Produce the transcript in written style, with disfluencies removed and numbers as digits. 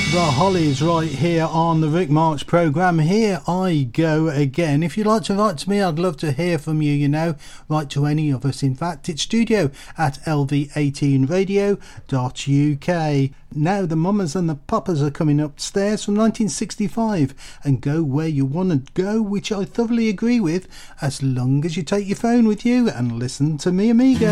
The Hollies right here on the Rick Marks programme. Here I go again. If you'd like to write to me, I'd love to hear from you, Write to any of us. In fact, it's studio at lv18radio.uk. Now the Mamas and the Papas are coming upstairs from 1965 and Go Where You Want to Go, which I thoroughly agree with, as long as you take your phone with you and listen to Mi Amigo.